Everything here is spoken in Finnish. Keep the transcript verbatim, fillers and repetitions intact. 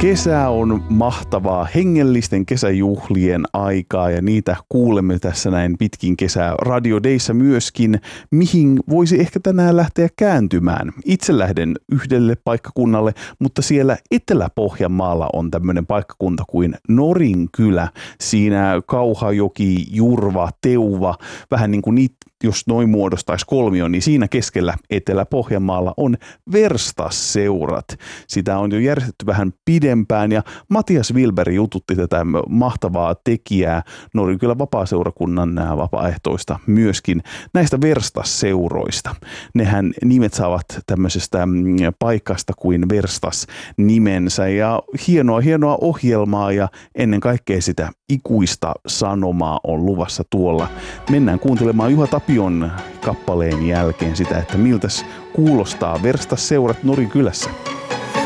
Kesä on mahtavaa hengellisten kesäjuhlien aikaa ja niitä kuulemme tässä näin pitkin kesää Radio Dayssä myöskin, mihin voisi ehkä tänään lähteä kääntymään. Itse lähden yhdelle paikkakunnalle, mutta siellä Etelä-Pohjanmaalla on tämmöinen paikkakunta kuin Norinkylä. Siinä Kauhajoki, Jurva, Teuva, vähän niin kuin niitä, jos noin muodostaisi kolmion, niin siinä keskellä Etelä-Pohjanmaalla on Verstasseurat. Sitä on jo järjestetty vähän pidempään ja Matias Wilberg jututti tätä mahtavaa tekijää Norinkylän vapaaseurakunnan vapaaehtoista myöskin näistä Verstasseuroista. Nehän nimet saavat tämmöisestä paikasta kuin Verstas nimensä ja hienoa hienoa ohjelmaa ja ennen kaikkea sitä ikuista sanomaa on luvassa tuolla. Mennään kuuntelemaan Juha Tapion kappaleen jälkeen sitä, että miltäs kuulostaa Verstasseurat Norinkylässä.